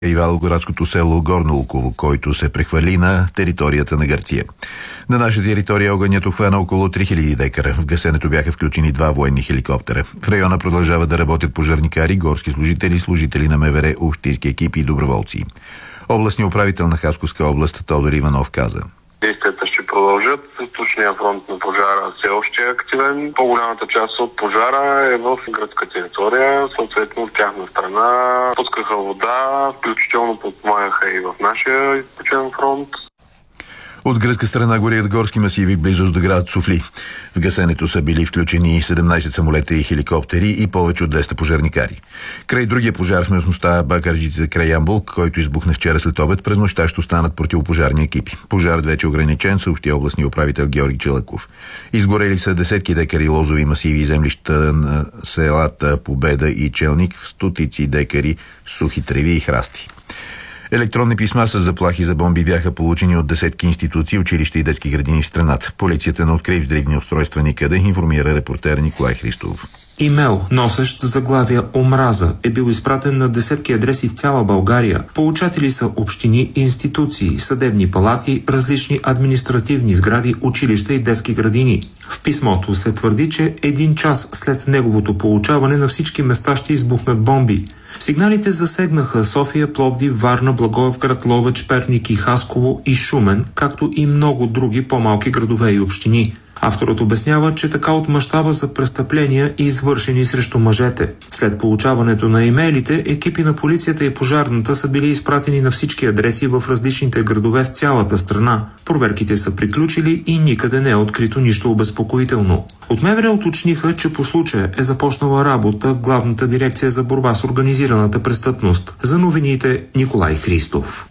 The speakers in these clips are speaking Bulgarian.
Ивайловградското село Горно Луково, който се прехвърли на територията на Гърция. На наша територия огънят обхвана около 3000 декара. В гасенето бяха включени 2 военни хеликоптера. В района продължават да работят пожарникари, горски служители, служители на МВР, общински екипи и доброволци. Областният управител на Хасковска област Тодор Иванов каза: действията ще продължат. Източният фронт на пожара все още е активен. По-голямата част от пожара е в гръцка територия. Съответно, от тяхна страна пускаха вода, включително подпомагаха и в нашия източен фронт. От гръцка страна горят горски масиви в близост до град Софли. В гасенето са били включени 17 самолета и хеликоптери и повече от 200 пожарникари. Край другия пожар в местността Бакарджица край Ямбол, който избухна вчера след обед, през нощта ще останат противопожарни екипи. Пожарът вече е ограничен, съобщи областния управител Георги Челаков. Изгорели са десетки декари лозови масиви и землища на селата Победа и Челник, в стотици декари сухи треви и храсти. Електронни писма с заплахи за бомби бяха получени от десетки институции, училища и детски градини в страната. Полицията не откри взривни устройства никъде, информира репортер Николай Христов. Имейл, носещ заглавия «Омраза», е бил изпратен на десетки адреси в цяла България. Получатели са общини, институции, съдебни палати, различни административни сгради, училища и детски градини. В писмото се твърди, че 1 час след неговото получаване на всички места ще избухнат бомби. Сигналите засегнаха София, Пловдив, Варна, Благоевград, Ловеч, Перник и Хасково и Шумен, както и много други по-малки градове и общини. Авторът обяснява, че така от мащаба за престъпления, извършени срещу мъжете. След получаването на имейлите, екипи на полицията и пожарната са били изпратени на всички адреси в различните градове в цялата страна. Проверките са приключили и никъде не е открито нищо обезпокоително. От МВР уточниха, че по случая е започнала работа Главната дирекция за борба с организираната престъпност. За новините Николай Христов.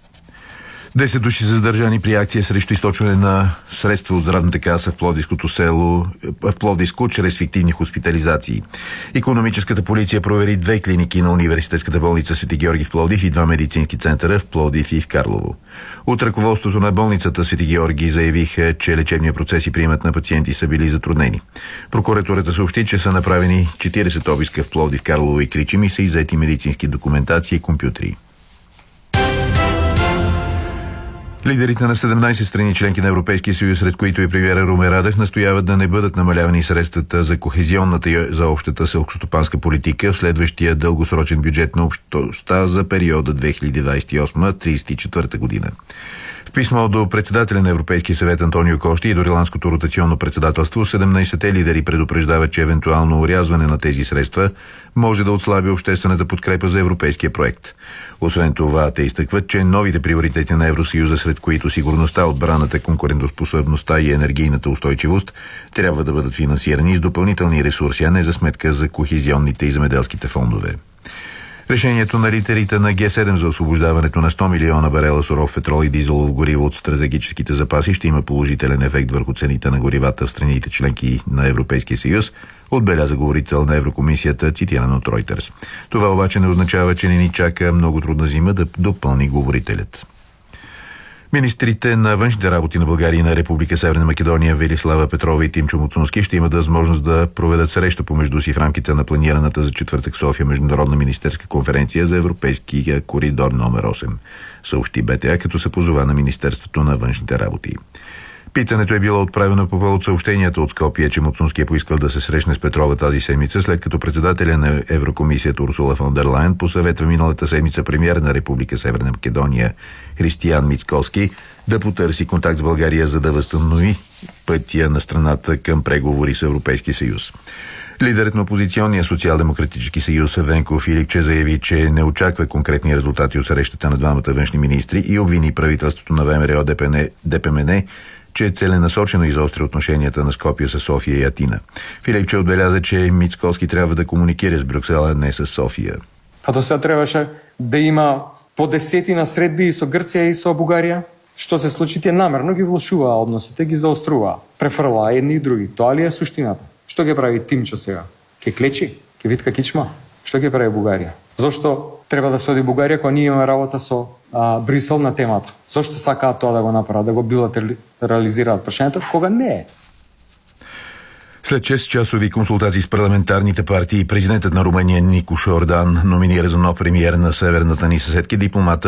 10 души са задържани при акция срещу източване на средства от здравната каса в Пловдивското село, в Пловдивско, чрез фиктивни хоспитализации. Икономическата полиция провери 2 клиники на университетската болница Свети Георги в Пловдив и 2 медицински центъра в Пловдив и в Карлово. От ръководството на болницата Свети Георги заявиха, че лечебният процес и приемът на пациенти са били затруднени. Прокуратурата съобщи, че са направени 40 обиска в Пловдив, Карлово и Кричим и са иззети медицински документации и компютри. Лидерите на 17 страни членки на Европейския съюз, сред които и премиера Румен Радев, настояват да не бъдат намалявани средствата за кохезионната и за общата селскостопанска политика в следващия дългосрочен бюджет на общността за периода 2028-34 година. В писмо до председателя на Европейския съвет Антонио Кошти и до ирландското ротационно председателство, 17-те лидери предупреждават, че евентуално орязване на тези средства може да отслаби обществената подкрепа за европейския проект. Освен това, те изтъкват, че новите приоритети на Евросъюза, сред които сигурността, отбраната, конкурентоспособността и енергийната устойчивост, трябва да бъдат финансирани с допълнителни ресурси, а не за сметка за кохезионните и земеделските фондове. Решението на лидерите на Г7 за освобождаването на 100 милиона барела суров петрол и дизелово гориво от стратегическите запаси ще има положителен ефект върху цените на горивата в страните членки на Европейския съюз, отбеляза говорител на Еврокомисията, цитиран от Reuters. Това обаче не означава, че не ни чака много трудна зима, да допълни говорителят. Министрите на външните работи на България и на Република Северна Македония Велислава Петрова и Тимчо Муцунски ще имат възможност да проведат среща помежду си в рамките на планираната за четвъртък в София международна министерска конференция за Европейския коридор номер 8, съобщи БТА, като се позова на Министерството на външните работи. Питането е било отправено по повод съобщенията от Скопие, че Муцунски е поискал да се срещне с Петрова тази седмица, след като председателя на Еврокомисията Урсула фон дер Лайен посъветва миналата седмица премиер на Република Северна Македония Християн Мицкоски да потърси контакт с България, за да възстанови пътя на страната към преговори с Европейския съюз. Лидерът на опозиционния социал-демократически съюз Венко Филипче заяви, че не очаква конкретни резултати от срещата на двамата външни министри и обвини правителството на ВМРО ДПМН, че е целенасочено изостря отношенията на Скопие с София и Атина. Филипче отбеляза, че Мицкоски трябва да комуникира с Брюксел, а не с София. Като сега трябваше да има по 10 средби и со Гърция и со Бугария. Що се случи, те намерно ги влошува односите, ги заострува. Префрла едни и други. Това ли е суштината? Що ги прави Тимчо сега? Ке клечи? Ке витка кичма? Що ги прави Бугария? Зошто треба да се оди Бугария, ако ние имаме работа со Брисел на темата? Зошто сакаат тоа да го направят, да го билатерализираат прашањето, кога не е? След 6-часови консултации с парламентарните партии, президентът на Румъния Нико Шордан номинира за нов премиер на северната ни съседки дипломата